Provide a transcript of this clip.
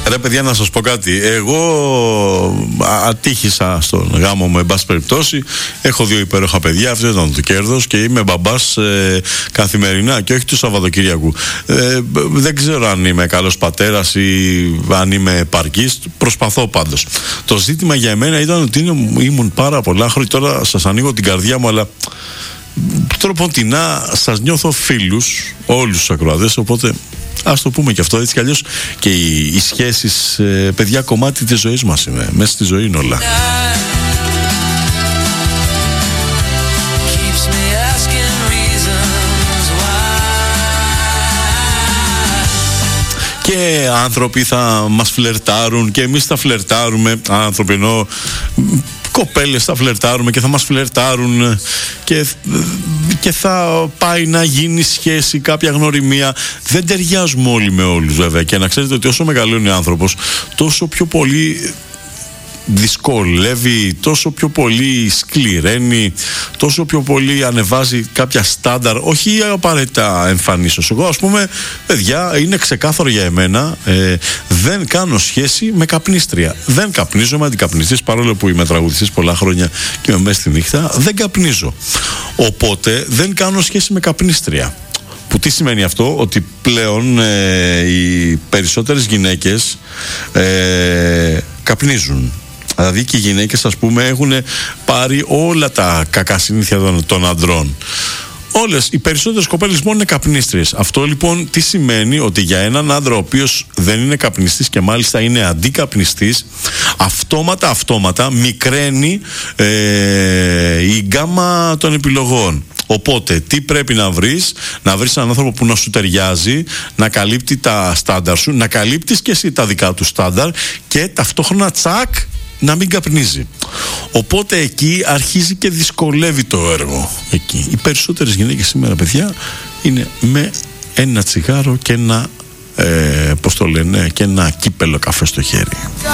Ρε παιδιά, να σας πω κάτι. Εγώ ατύχησα στον γάμο μου, εν πάση περιπτώσει. Έχω 2 υπέροχα παιδιά, αυτό ήταν το κέρδος, και είμαι μπαμπάς καθημερινά και όχι του Σαββατοκύριακου. Δεν ξέρω αν είμαι καλός πατέρας ή αν είμαι επαρκής. Προσπαθώ πάντως. Το ζήτημα για εμένα ήταν ότι ήμουν πάρα πολλά χρόνια. Τώρα σας ανοίγω την καρδιά μου, αλλά τροποντινά σας νιώθω φίλους, όλους τους ακροατές, οπότε ας το πούμε και αυτό, έτσι κι αλλιώς και οι σχέσεις, παιδιά, κομμάτι της ζωής μας είναι, μέσα στη ζωή είναι όλα. Και άνθρωποι θα μας φλερτάρουν και εμείς θα φλερτάρουμε, άνθρωποι εννοώ, κοπέλες θα φλερτάρουμε και θα μας φλερτάρουν και θα πάει να γίνει σχέση, κάποια γνωριμία. Δεν ταιριάζουμε όλοι με όλους βέβαια, και να ξέρετε ότι όσο μεγαλώνει ο άνθρωπος, τόσο πιο πολύ δυσκολεύει, τόσο πιο πολύ σκληραίνει, τόσο πιο πολύ ανεβάζει κάποια στάνταρ, όχι απαραίτητα εμφανίσεως. Εγώ, ας πούμε, παιδιά, είναι ξεκάθαρο για εμένα, δεν κάνω σχέση με καπνίστρια. Δεν καπνίζω, είμαι αντικαπνιστής, παρόλο που είμαι τραγουδιστής πολλά χρόνια και είμαι μέσα στη νύχτα, δεν καπνίζω. Οπότε δεν κάνω σχέση με καπνίστρια. Που τι σημαίνει αυτό? Ότι πλέον οι περισσότερες γυναίκες καπνίζουν. Δηλαδή και οι γυναίκες, ας πούμε, έχουν πάρει όλα τα κακά συνήθεια των αντρών. Όλες, οι περισσότερες κοπέλες μόνο είναι καπνίστριες. Αυτό λοιπόν τι σημαίνει? Ότι για έναν άντρα ο οποίος δεν είναι καπνιστής και μάλιστα είναι αντικαπνιστής, αυτόματα μικραίνει η γκάμα των επιλογών. Οπότε τι πρέπει να βρεις? Να βρεις έναν άνθρωπο που να σου ταιριάζει, να καλύπτει τα στάνταρ σου, να καλύπτεις και εσύ τα δικά του στάνταρ, και ταυτόχρονα τσακ να μην καπνίζει. Οπότε εκεί αρχίζει και δυσκολεύει το έργο. Εκεί. Οι περισσότερες γυναίκες σήμερα, παιδιά, είναι με ένα τσιγάρο και ένα, πώς το λένε, και ένα κύπελο καφέ στο χέρι.